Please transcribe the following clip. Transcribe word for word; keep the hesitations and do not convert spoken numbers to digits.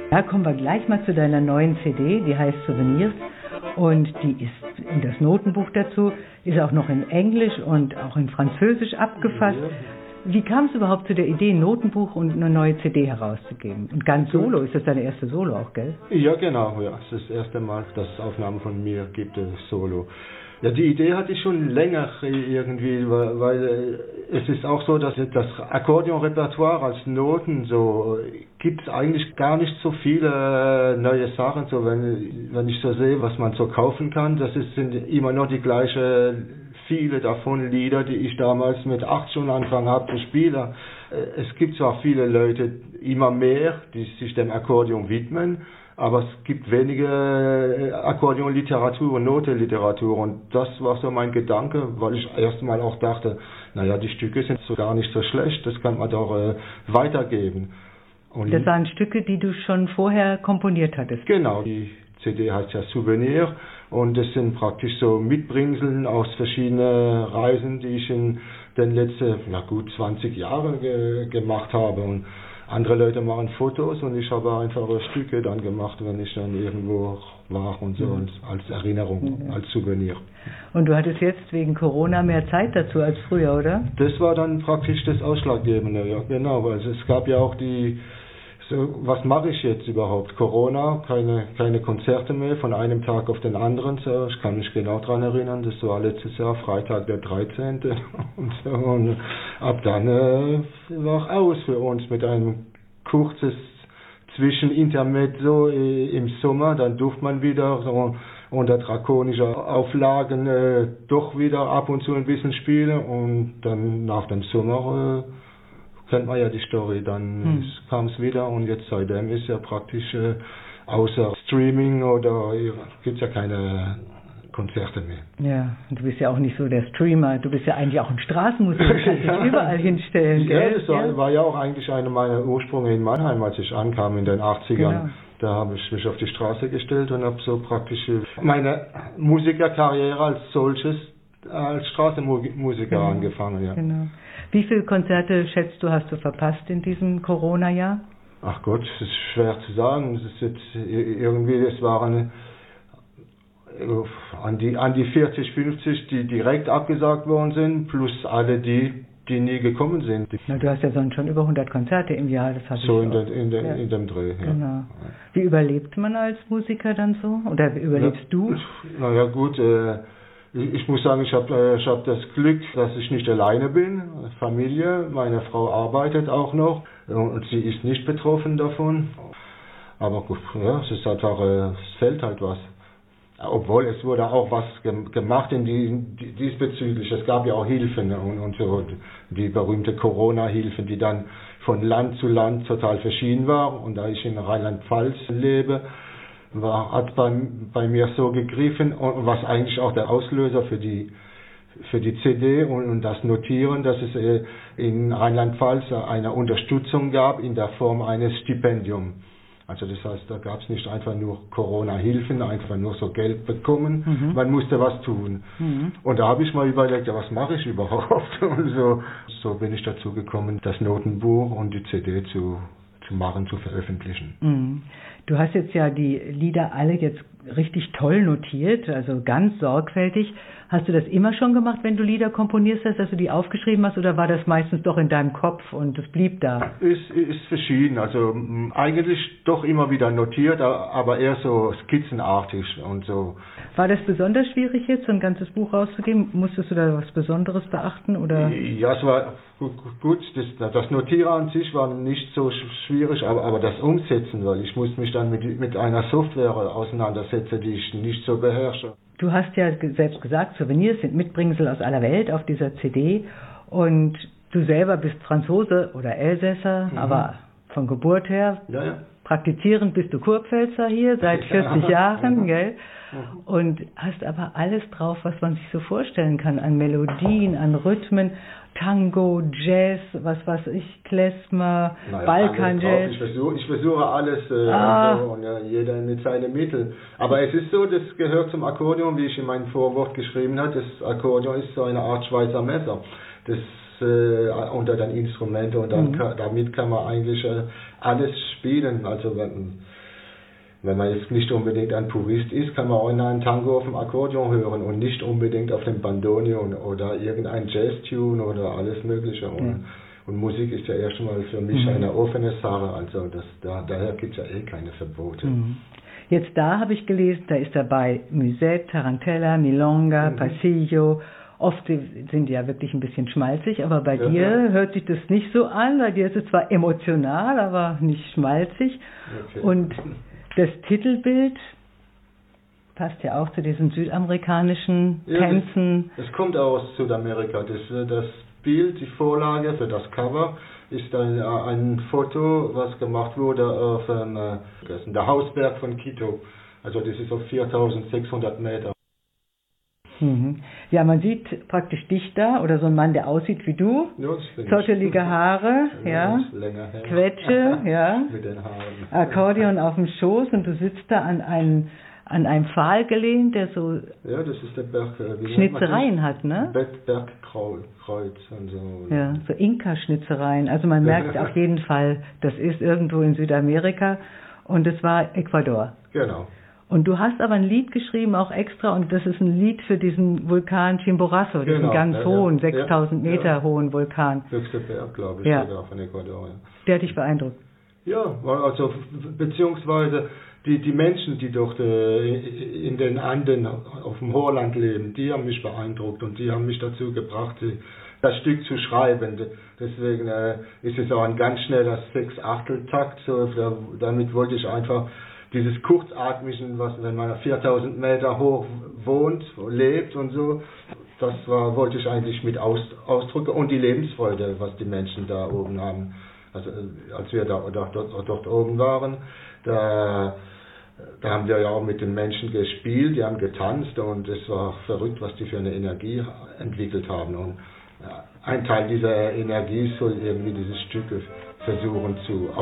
Da kommen wir gleich mal zu deiner neuen C D, die heißt Souvenirs und die ist in das Notenbuch dazu, ist auch noch in Englisch und auch in Französisch abgefasst. Wie kam es überhaupt zu der Idee, ein Notenbuch und eine neue C D herauszugeben? Und ganz solo, ist das deine erste Solo auch, gell? Ja, genau, ja. Es ist das erste Mal, dass es Aufnahmen von mir gibt, Solo. Ja, die Idee hatte ich schon länger irgendwie, weil, weil es ist auch so, dass das Akkordeonrepertoire als Noten so gibt es eigentlich gar nicht so viele neue Sachen. So wenn wenn ich so sehe, was man so kaufen kann, das ist, sind immer noch die gleichen, viele davon Lieder, die ich damals mit acht schon angefangen habe zu spielen. Es gibt zwar viele Leute, immer mehr, die sich dem Akkordeon widmen, aber es gibt wenige Akkordeonliteratur und Notenliteratur und das war so mein Gedanke, weil ich erstmal auch dachte, naja, die Stücke sind so gar nicht so schlecht, das kann man doch äh, weitergeben. Und das waren Stücke, die du schon vorher komponiert hattest? Genau, die C D heißt ja Souvenir und das sind praktisch so Mitbringseln aus verschiedenen Reisen, die ich in den letzten, na gut, zwanzig Jahren ge gemacht habe. Und andere Leute machen Fotos und ich habe einfach Stücke dann gemacht, wenn ich dann irgendwo war und so, mhm. und als Erinnerung, mhm. als Souvenir. Und du hattest jetzt wegen Corona mehr Zeit dazu als früher, oder? Das war dann praktisch das Ausschlaggebende, ja, genau. Also es gab ja auch die, so, was mache ich jetzt überhaupt? Corona, keine, keine Konzerte mehr von einem Tag auf den anderen. So. Ich kann mich genau daran erinnern, das war letztes Jahr, Freitag der dreizehnte Und, so. Und ab dann äh, war aus für uns mit einem kurzes Zwischenintermezzo äh, im Sommer. Dann durfte man wieder so unter drakonischer Auflagen äh, doch wieder ab und zu ein bisschen spielen. Und dann nach dem Sommer äh, kennt man ja die Story, dann hm. kam es wieder und jetzt seitdem ist ja praktisch äh, außer Streaming oder ja, gibt es ja keine Konzerte mehr. Ja, und du bist ja auch nicht so der Streamer, du bist ja eigentlich auch ein Straßenmusiker, du kannst dich überall hinstellen. Ja, gell? das war ja. war ja auch eigentlich einer meiner Ursprünge in Mannheim, als ich ankam in den achtzigern. Genau. Da habe ich mich auf die Straße gestellt und habe so praktisch meine Musikerkarriere als solches als Straßenmusiker genau. angefangen. Ja. Genau. Wie viele Konzerte, schätzt du, hast du verpasst in diesem Corona-Jahr? Ach Gott, das ist schwer zu sagen. Es ist jetzt irgendwie, es waren an die, an die vierzig, fünfzig, die direkt abgesagt worden sind, plus alle die, die nie gekommen sind. Na, du hast ja sonst schon über hundert Konzerte im Jahr, das habe ich So in, der, in, der, ja. in dem Dreh, ja. Genau. Wie überlebt man als Musiker dann so? Oder wie überlebst ja, du? Naja gut, äh, ich muss sagen, ich habe ich hab das Glück, dass ich nicht alleine bin. Familie, meine Frau arbeitet auch noch und sie ist nicht betroffen davon. Aber gut, ja, es ist einfach, es fällt halt was. Obwohl es wurde auch was gemacht in die, die, diesbezüglich. Es gab ja auch Hilfen und, und so, die berühmte Corona-Hilfen, die dann von Land zu Land total verschieden war. Und da ich in Rheinland-Pfalz lebe, war, hat bei, bei mir so gegriffen, was eigentlich auch der Auslöser für die, für die C D und, und das Notieren, dass es äh, in Rheinland-Pfalz eine Unterstützung gab in der Form eines Stipendiums. Also das heißt, da gab es nicht einfach nur Corona-Hilfen, einfach nur so Geld bekommen, mhm. man musste was tun. Mhm. Und da habe ich mal überlegt, ja, was mache ich überhaupt? Und so, so bin ich dazu gekommen, das Notenbuch und die C D zu, zu machen, zu veröffentlichen. Mhm. Du hast jetzt ja die Lieder alle jetzt richtig toll notiert, also ganz sorgfältig. Hast du das immer schon gemacht, wenn du Lieder komponierst hast, dass du die aufgeschrieben hast, oder war das meistens doch in deinem Kopf und es blieb da? Ist, ist verschieden, also m, eigentlich doch immer wieder notiert, aber eher so skizzenartig und so. War das besonders schwierig jetzt, so ein ganzes Buch rauszugeben? Musstest du da was Besonderes beachten, oder? Ja, es war gut, gut das, das Notieren an sich war nicht so schwierig, aber, aber das Umsetzen, weil ich musste mich dann mit, mit einer Software auseinandersetzen, die ich nicht so beherrsche. Du hast ja selbst gesagt, Souvenirs sind Mitbringsel aus aller Welt auf dieser C D und du selber bist Franzose oder Elsässer, mhm. aber von Geburt her, ja, ja. praktizierend bist du Kurpfälzer hier seit vierzig Jahren, gell? Und hast aber alles drauf, was man sich so vorstellen kann, an Melodien, an Rhythmen, Tango, Jazz, was weiß ich, Klezmer, naja, Balkan-Jazz. Ich versuche, ich versuche alles äh, ah. und, so, und ja, jeder mit seinen Mitteln. Aber es ist so, das gehört zum Akkordeon, wie ich in meinem Vorwort geschrieben habe. Das Akkordeon ist so eine Art Schweizer Messer. Das äh, unter den Instrumenten und dann mhm. kann, damit kann man eigentlich äh, alles spielen. Also wenn, wenn man jetzt nicht unbedingt ein Purist ist, kann man auch einen Tango auf dem Akkordeon hören und nicht unbedingt auf dem Bandoneon oder irgendein Jazz-Tune oder alles Mögliche. Und, mhm. und Musik ist ja erstmal für mich mhm. eine offene Sache, also das, da, daher gibt es ja eh keine Verbote. Mhm. Jetzt da habe ich gelesen, da ist dabei Musette, Tarantella, Milonga, mhm. Passillo. Oft sind die ja wirklich ein bisschen schmalzig, aber bei ja, dir ja. hört sich das nicht so an. Bei dir ist es zwar emotional, aber nicht schmalzig. Okay. Und das Titelbild passt ja auch zu diesen südamerikanischen ja, Tänzen. Es kommt aus Südamerika. Das, das Bild, die Vorlage für das Cover ist ein, ein Foto, was gemacht wurde auf ähm, der Hausberg von Quito. Also das ist auf viertausendsechshundert Meter. Mhm. Ja, man sieht praktisch dich da oder so ein Mann, der aussieht wie du. Ja, zottelige Haare, ja, ja. Quetsche, ja, mit den Haaren. Akkordeon auf dem Schoß und du sitzt da an einem an einem Pfahl gelehnt, der so ja, das ist der Berg, äh, Schnitzereien hat, ne? Bergkreuz und so. Ja, so Inka-Schnitzereien. Also man merkt auf jeden Fall, das ist irgendwo in Südamerika und es war Ecuador. Genau. Und du hast aber ein Lied geschrieben, auch extra, und das ist ein Lied für diesen Vulkan Chimborazo, diesen genau, ganz ja, hohen, ja, sechstausend Meter ja. hohen Vulkan. Höchster Berg, glaube ich, ja. sogar von Ecuador. Ja. Der hat dich beeindruckt? Ja, also beziehungsweise die, die Menschen, die dort äh, in den Anden auf dem Hochland leben, die haben mich beeindruckt und die haben mich dazu gebracht, die, das Stück zu schreiben. Deswegen äh, ist es auch ein ganz schneller Sechs-Achtel-Takt, so, da, damit wollte ich einfach dieses Kurzatmigen, was, wenn man viertausend Meter hoch wohnt, lebt und so, das war, wollte ich eigentlich mit aus, ausdrücken und die Lebensfreude, was die Menschen da oben haben. Also als wir da, da dort, dort oben waren, da, da haben wir ja auch mit den Menschen gespielt, die haben getanzt und es war verrückt, was die für eine Energie entwickelt haben. Und ja, ein Teil dieser Energie soll irgendwie dieses Stück versuchen zu